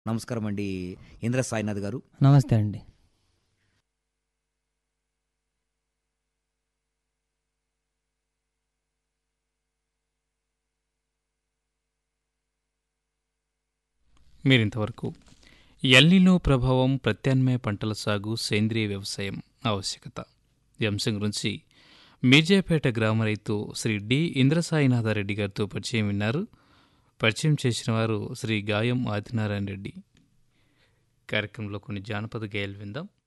నమస్కారం అండి ఇంద్ర సాయినాథ్ గారు. నమస్తే అండి. మీరింతవరకు ఎల్నినో ప్రభావం, ప్రత్యామ్నాయ పంటల సాగు, సేంద్రియ వ్యవసాయం ఆవశ్యకత ఈ అంశం గురించి మీర్జాపేట గ్రామ రైతు శ్రీ డి ఇంద్రసాయినాథరెడ్డి గారితో పరిచయం విన్నారు. పరిచయం చేసిన వారు శ్రీ గాయం ఆదినారాయణ రెడ్డి. కార్యక్రమంలో కొన్ని జానపద గేయాలు విందాం.